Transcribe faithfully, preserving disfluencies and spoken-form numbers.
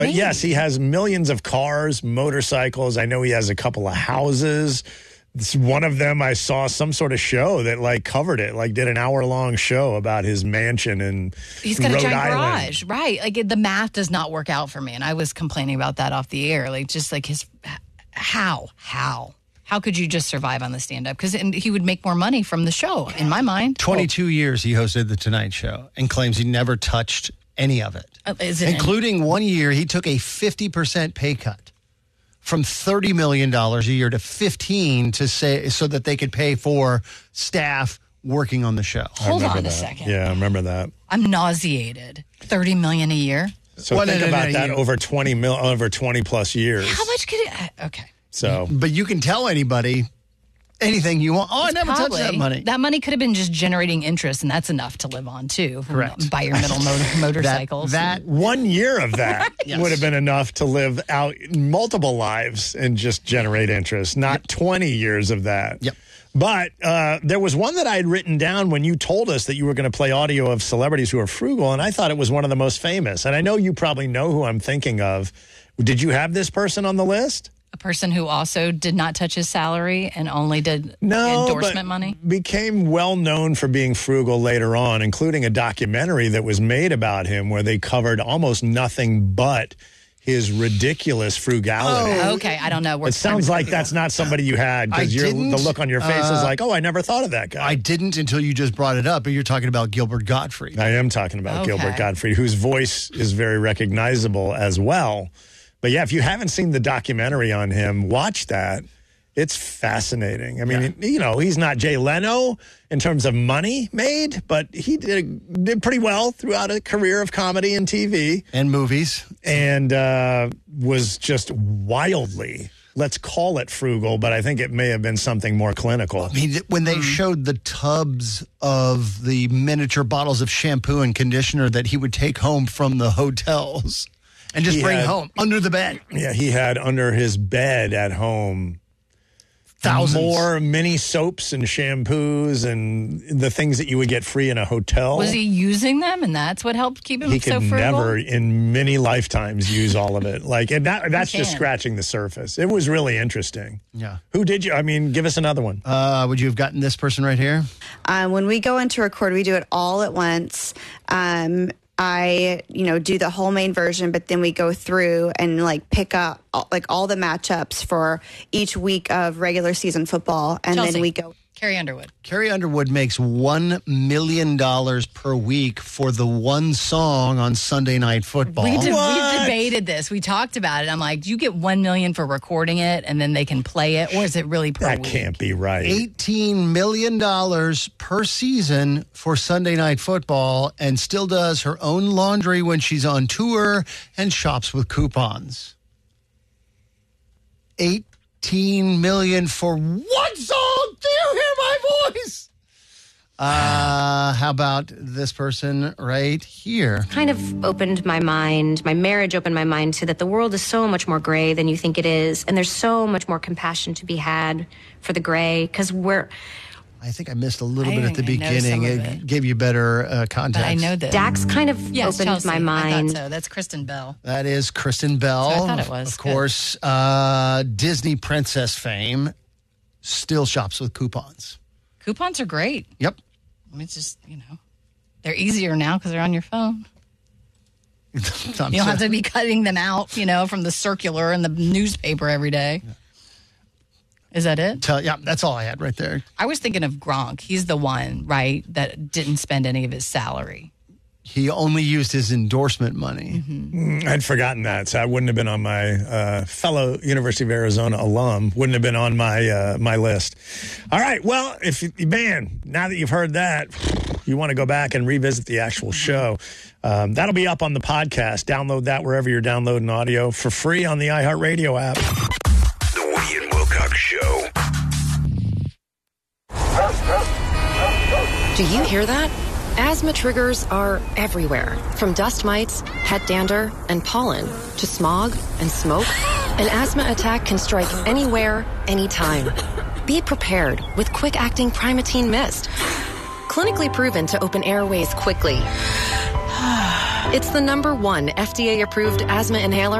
But Maybe. yes, he has millions of cars, motorcycles. I know he has a couple of houses. It's one of them, I saw some sort of show that like covered it, like did an hour long show about his mansion in He's got Rhode a giant Island. garage, right? Like the math does not work out for me, and I was complaining about that off the air. Like just like his how how how could you just survive on the stand up? Because he would make more money from the show, in my mind. Twenty-two oh. years he hosted the Tonight Show and claims he never touched any of it, uh, is it including any- one year he took a fifty percent pay cut. From thirty million dollars a year to fifteen to say so that they could pay for staff working on the show. Hold on a that. second. Yeah, I remember that. I'm nauseated. thirty million dollars a year? So well, think no, no, about no, that you, over twenty mil over twenty plus years. How much could it okay. So But you can tell anybody anything you want. Oh, I never Probably, touched that money. That money could have been just generating interest, and that's enough to live on, too. Correct. Buy your middle motor, motorcycles. That, that one year of that yes. would have been enough to live out multiple lives and just generate interest, not yep. twenty years of that. Yep. But uh, there was one that I had written down when you told us that you were going to play audio of celebrities who are frugal, and I thought it was one of the most famous. And I know you probably know who I'm thinking of. Did you have this person on the list? A person who also did not touch his salary and only did no, endorsement but money? Became well known for being frugal later on, including a documentary that was made about him where they covered almost nothing but his ridiculous frugality. Oh, okay. I don't know. We're it sounds like that's not somebody you had because the look on your face uh, is like, oh, I never thought of that guy. I didn't until you just brought it up, but you're talking about Gilbert Gottfried. I am talking about okay. Gilbert Gottfried, whose voice is very recognizable as well. But yeah, if you haven't seen the documentary on him, watch that. It's fascinating. I mean, yeah. you know, he's not Jay Leno in terms of money made, but he did did pretty well throughout a career of comedy and T V. And movies. And uh, was just wildly, let's call it frugal, but I think it may have been something more clinical. I mean, when they showed the tubs of the miniature bottles of shampoo and conditioner that he would take home from the hotels and just he bring had, home under the bed. Yeah, he had under his bed at home thousands more mini soaps and shampoos and the things that you would get free in a hotel. Was he using them, and that's what helped keep him he so could frugal? never, in many lifetimes, use all of it. Like, and that, that's just scratching the surface. It was really interesting. Yeah. Who did you? I mean, give us another one. Uh, would you have gotten this person right here? Um, when we go into record, we do it all at once. Um, I, you know, do the whole main version, but then we go through and like pick up all, like all the matchups for each week of regular season football, and Chelsea. then we go. Carrie Underwood. Carrie Underwood makes one million dollars per week for the one song on Sunday Night Football. We, did, we debated this. We talked about it. I'm like, do you get one million dollars for recording it and then they can play it, or is it really per that week? That can't be right. eighteen million dollars per season for Sunday Night Football, and still does her own laundry when she's on tour and shops with coupons. eighteen million dollars for one song. Do you hear my voice? Uh, how about this person right here? Kind of opened my mind, my marriage opened my mind to that the world is so much more gray than you think it is. And there's so much more compassion to be had for the gray, because we're... I think I missed a little I bit at the beginning. It, it gave you better uh, context. But I know this. Dax kind of yes, opened Chelsea. my mind. I thought so. That's Kristen Bell. That is Kristen Bell. So I thought it was. Of course, uh, Disney princess fame. Still shops with coupons. Coupons are great. Yep. I mean, it's just, you know, they're easier now because they're on your phone. You don't have to be cutting them out, you know, from the circular and the newspaper every day. Yeah. Is that it? Tell, yeah, that's all I had right there. I was thinking of Gronk. He's the one, right, that didn't spend any of his salary. He only used his endorsement money. Mm-hmm. I'd forgotten that, so I wouldn't have been on my uh, fellow University of Arizona alum. Wouldn't have been on my uh, my list. All right, well, if you, man, now that you've heard that, you want to go back and revisit the actual show. Um, that'll be up on the podcast. Download that wherever you're downloading audio for free on the iHeartRadio app. The Woody and Wilcox Show. Do you hear that? Asthma triggers are everywhere, from dust mites, head dander, and pollen, to smog and smoke. An asthma attack can strike anywhere, anytime. Be prepared with quick-acting Primatene Mist. Clinically proven to open airways quickly It's the number one F D A-approved asthma inhaler